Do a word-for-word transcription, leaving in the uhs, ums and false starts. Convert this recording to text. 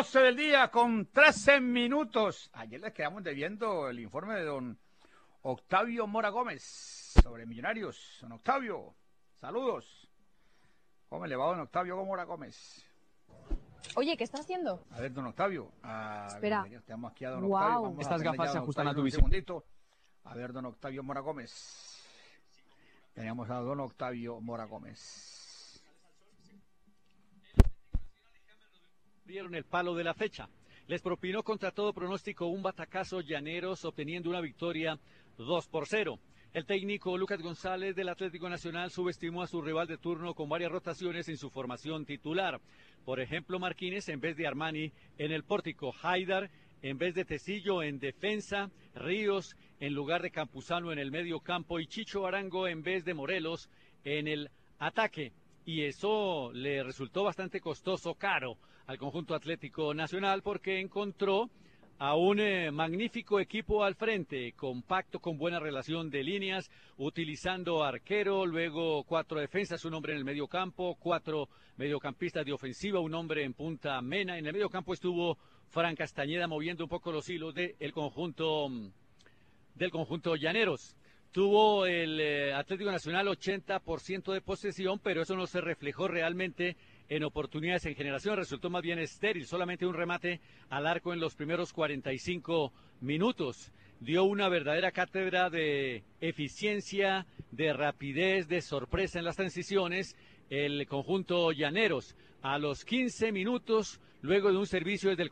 doce del día con trece minutos. Ayer les quedamos debiendo el informe de don Octavio Mora Gómez sobre Millonarios. Don Octavio, saludos. ¿Cómo le va don Octavio Mora Gómez? Oye, ¿qué estás haciendo? A ver, don Octavio. A Espera. Ver, tenemos aquí a don Wow. Octavio. Vamos Estas a gafas se ya, ajustan a tu un visión. segundito. A ver, don Octavio Mora Gómez. Tenemos a don Octavio Mora Gómez. Dieron el palo de la fecha. Les propinó contra todo pronóstico un batacazo Llaneros, obteniendo una victoria dos por cero. El técnico Lucas González del Atlético Nacional subestimó a su rival de turno con varias rotaciones en su formación titular. Por ejemplo, Marquínez en vez de Armani en el pórtico, Haidar en vez de Tecillo en defensa, Ríos en lugar de Campuzano en el medio campo y Chicho Arango en vez de Morelos en el ataque. Y eso le resultó bastante costoso, caro al conjunto Atlético Nacional porque encontró a un eh, magnífico equipo al frente, compacto, con buena relación de líneas, utilizando arquero, luego cuatro defensas, un hombre en el medio campo, cuatro mediocampistas de ofensiva, un hombre en punta Mena. En el medio campo estuvo Fran Castañeda moviendo un poco los hilos del conjunto, del conjunto Llaneros. Tuvo el eh, Atlético Nacional ochenta por ciento de posesión, pero eso no se reflejó realmente en oportunidades en generación, resultó más bien estéril, solamente un remate al arco en los primeros cuarenta y cinco minutos. Dio una verdadera cátedra de eficiencia, de rapidez, de sorpresa en las transiciones, el conjunto Llaneros. A los quince minutos, luego de un servicio desde el